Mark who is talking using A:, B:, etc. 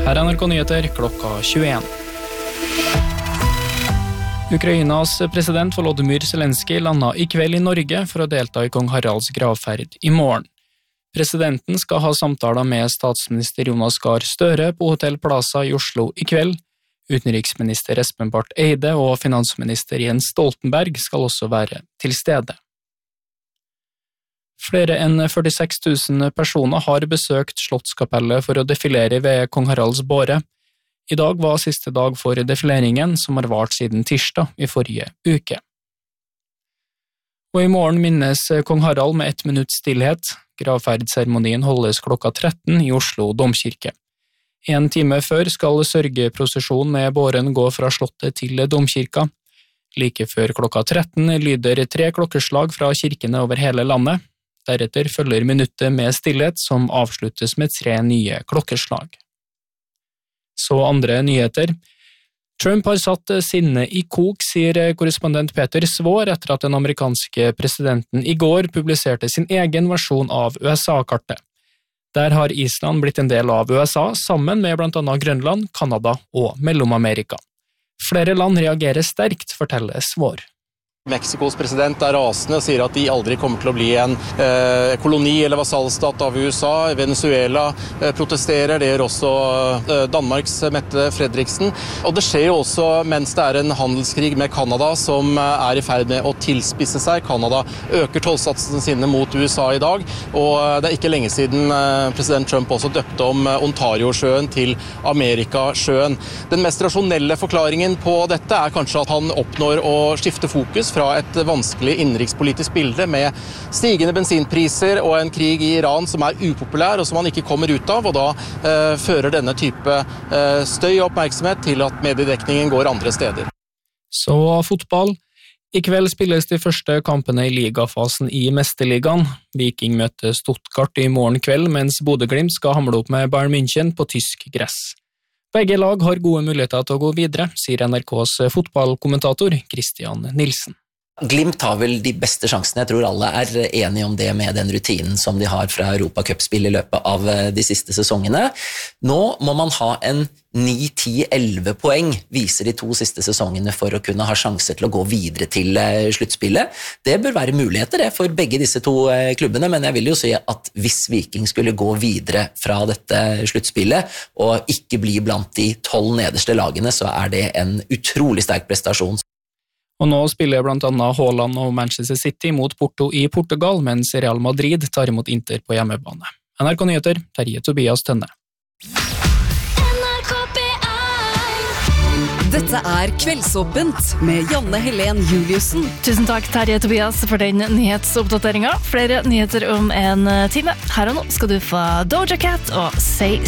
A: Her NRK Nyheter klokka 21. Ukrainas president Volodymyr Zelenskyj landet I kveld I Norge for å delta I kong Haralds gravferd I morgen. Presidenten skal ha samtaler med statsminister Jonas Gahr Støre på Hotell Plaza I Oslo I kveld. Utenriksminister Espen Barth Eide og finansminister Jens Stoltenberg skal også være til stede. Flere enn 46 000 personer har besøkt Slottskapellet for å defilere ved kong Haralds båre. I dag var siste dag for defileringen, som har vart siden tirsdag I forrige uke. Og I morgen minnes kong Harald med 1 minutts stillhet. Gravferdseremonien holdes klokka 13 I Oslo domkirke. 1 time før skal sørgeprosesjon med båren gå fra slottet til domkirka. Like før klokka 13 lyder 3 klokkeslag fra kirkene over hele landet. Deretter følger minuttet med stillhet som avsluttes med 3 nye klokkeslag. Så andre nyheter. Trump har satt sinne I kok, sier korrespondent Peter Svår etter at den amerikanske presidenten I går publiserte sin egen versjon av USA-kartet. Der har Island blitt en del av USA sammen med blant annet Grønland, Kanada og Mellom-Amerika. Flere land reagerer sterkt, forteller Svår.
B: Mexikos president rasende og sier at de aldri kommer til å bli en koloni eller vasallstat av USA. Venezuela protesterer, det gjør også Danmarks Mette Fredriksen. Og det skjer jo også mens det en handelskrig med Kanada som I ferd med å tilspisse seg. Kanada øker tollsatsene sine mot USA I dag, og det ikke lenge siden president Trump også døpte om Ontario-sjøen til Amerikasjøen. Den mest rasjonelle forklaringen på dette kanskje at han oppnår å skifte fokus fra et vanskelig innenrikspolitisk bilde med stigende bensinpriser og en krig I Iran som upopulær og som han ikke kommer ut av, og da fører denne type støy og oppmerksomhet til at mediedekningen går andre steder.
A: Så fotball. I kveld spilles de første kampene I ligafasen I Mesterligaen. Viking møter Stuttgart I morgen kveld, mens Bodø/Glimt skal hamle opp med Bayern München på tysk gress. Begge lag har gode muligheter til å gå videre, sier NRKs fotballkommentator Christian Nilsen.
C: Glimt har vel de beste sjansene, jeg tror alle enige om det med den rutinen som de har fra Europacupspill I løpet av de siste sesongene. Nå må man ha en 9-10-11 poeng, viser de 2 siste sesongene for å kunne ha sjanser til å gå videre til sluttspillet. Det bør være muligheter for begge disse 2 klubbene, men jeg vil jo si at hvis Viking skulle gå videre fra dette sluttspillet og ikke bli blant de 12 nederste lagene, så det en utrolig sterk prestasjon.
A: Og nå spiller blant annet Haaland og Manchester City mot Porto I Portugal, mens Real Madrid tar imot Inter på hjemmebane. NRK Nyheter, Terje Tobias Tønne.
D: Dette Kveldsåpent med Janne Helen Juliussen.
E: Tusen takk, Terje Tobias, for den nyhetsoppdateringen. Flere nyheter om en time. Her og nå skal du få Doja Cat og Say